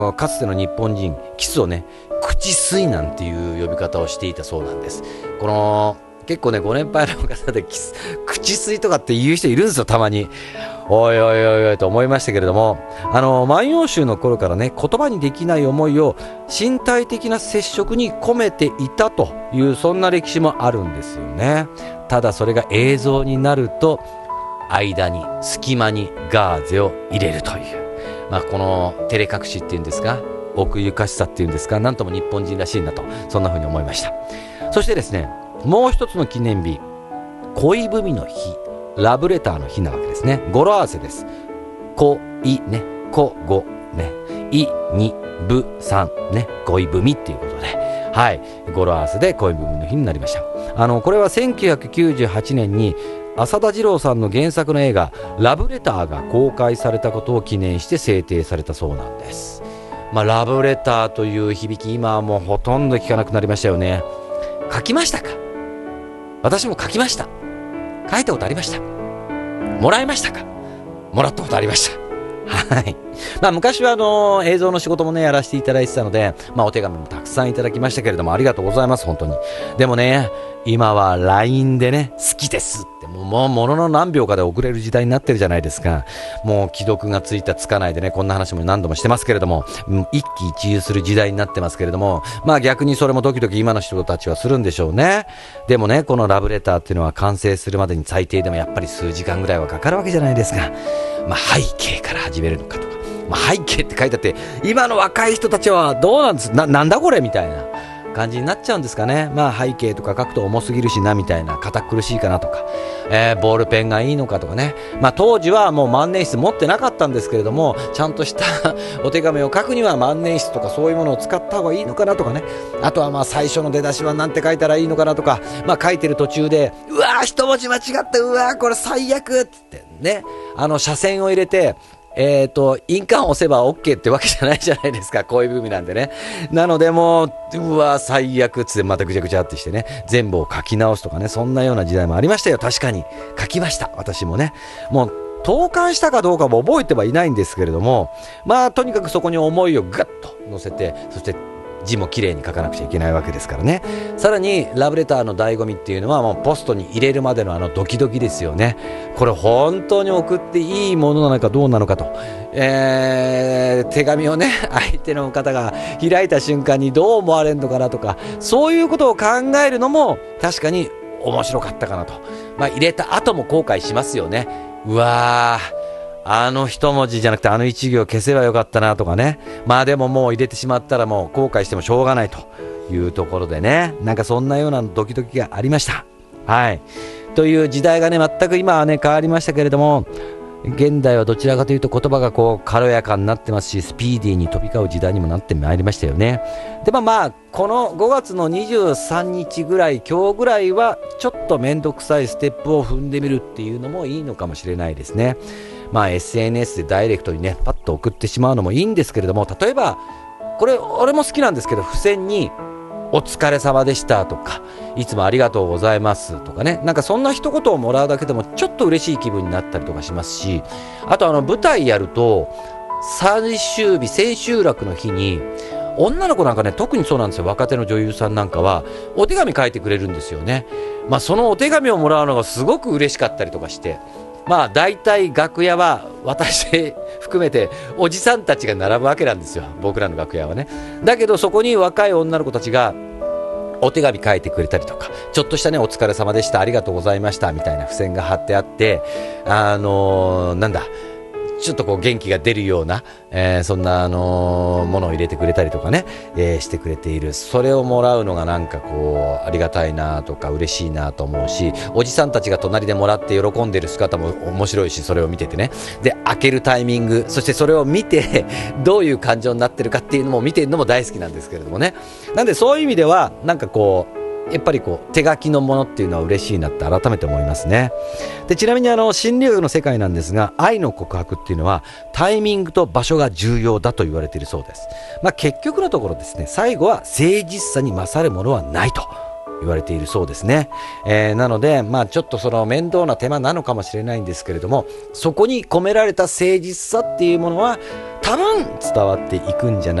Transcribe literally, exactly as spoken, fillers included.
かつての日本人、キスをね、口水なんていう呼び方をしていたそうなんです。この結構ね、ご年配の方でキス口水とかって言う人いるんですよ、たまに。おいおいおいおいと思いましたけれども、あの万葉集の頃からね、言葉にできない思いを身体的な接触に込めていたという、そんな歴史もあるんですよね。ただそれが映像になると、間に隙間にガーゼを入れるという、まあ、この照れ隠しっていうんですか、奥ゆかしさっていうんですか、なんとも日本人らしいなと、そんな風に思いました。そしてですね、もう一つの記念日、恋文の日、ラブレターの日なわけですね。語呂合わせです。恋ね、こごね、いにぶさんね、恋文っていうことで、はい、語呂合わせで恋文の日になりました。あのこれはせんきゅうひゃくきゅうじゅうはちねんに浅田次郎さんの原作の映画ラブレターが公開されたことを記念して制定されたそうなんです。まあ、ラブレターという響き、今はもうほとんど聞かなくなりましたよね。書きましたか？私も書きました。書いたことありました。もらいましたか？もらったことありました。はい。まあ昔はあの映像の仕事もねやらせていただいてたので、まあお手紙もたくさんいただきましたけれども、ありがとうございます本当に。でもね、今は ライン でね、好きですってもうもうものの何秒かで送れる時代になってるじゃないですか。もう既読がついたつかないでね、こんな話も何度もしてますけれども、一喜一憂する時代になってますけれども、まあ逆にそれもドキドキ今の人たちはするんでしょうね。でもね、このラブレターっていうのは完成するまでに最低でもやっぱり数時間ぐらいはかかるわけじゃないですか。まあ背景から始めるのかとか、まあ、背景って書いてあって、今の若い人たちはどうなんです な, なんだこれみたいな感じになっちゃうんですかね。まあ背景とか書くと重すぎるしなみたいな、堅苦しいかなとか、えー、ボールペンがいいのかとかね。まあ当時はもう万年筆持ってなかったんですけれども、ちゃんとしたお手紙を書くには万年筆とかそういうものを使った方がいいのかなとかね。あとはまあ最初の出だしはなんて書いたらいいのかなとか、まあ書いてる途中でうわー一文字間違った、うわーこれ最悪ってね、あの斜線を入れてえーと、印鑑を押せば OK ってわけじゃないじゃないですか。こういう文なんでね。なのでもう、うわ、最悪っつってまたぐちゃぐちゃってしてね、全部を書き直すとかね、そんなような時代もありましたよ。確かに。書きました。私もね。もう、投函したかどうかも覚えてはいないんですけれども、まあ、とにかくそこに思いをガッと乗せて、そして、字も綺麗に書かなくちゃいけないわけですからね。さらにラブレターの醍醐味っていうのはもうポストに入れるまでのあのドキドキですよね。これ本当に送っていいものなのかどうなのかと、えー、手紙をね相手の方が開いた瞬間にどう思われるのかなとか、そういうことを考えるのも確かに面白かったかなと。まあ入れた後も後悔しますよね。うわー、あの一文字じゃなくてあの一行消せばよかったなとかね。まあでももう入れてしまったらもう後悔してもしょうがないというところでね、なんかそんなようなドキドキがありました。はい。という時代がね、全く今はね変わりましたけれども、現代はどちらかというと言葉がこう軽やかになってますし、スピーディーに飛び交う時代にもなってまいりましたよね。でまあまあこのごがつのにじゅうさんにちぐらい、今日ぐらいはちょっと面倒くさいステップを踏んでみるっていうのもいいのかもしれないですね。まあ エスエヌエス でダイレクトにねパッと送ってしまうのもいいんですけれども、例えばこれ俺も好きなんですけど、付箋にお疲れ様でしたとか、いつもありがとうございますとかね、なんかそんな一言をもらうだけでもちょっと嬉しい気分になったりとかしますし、あとあの舞台やると最終日千秋楽の日に女の子なんかね、特にそうなんですよ。若手の女優さんなんかはお手紙書いてくれるんですよね。まあそのお手紙をもらうのがすごく嬉しかったりとかして、まあ大体楽屋は私含めておじさんたちが並ぶわけなんですよ、僕らの楽屋はね。だけどそこに若い女の子たちがお手紙書いてくれたりとか、ちょっとしたねお疲れ様でした、ありがとうございましたみたいな付箋が貼ってあって、あのー、なんだちょっとこう元気が出るような、えー、そんな、あのー、ものを入れてくれたりとかね、えー、してくれている。それをもらうのがなんかこうありがたいなとか嬉しいなと思うし、おじさんたちが隣でもらって喜んでる姿も面白いし、それを見ててね、で開けるタイミング、そしてそれを見てどういう感情になってるかっていうのも見てるのも大好きなんですけれどもね。なんでそういう意味ではなんかこうやっぱりこう手書きのものっていうのは嬉しいなって改めて思いますね。でちなみにあの心理学の世界なんですが、愛の告白っていうのはタイミングと場所が重要だと言われているそうです。まあ結局のところですね、最後は誠実さに勝るものはないと言われているそうですね。えー、なのでまあちょっとその面倒な手間なのかもしれないんですけれども、そこに込められた誠実さっていうものは多多分伝わっていくんじゃ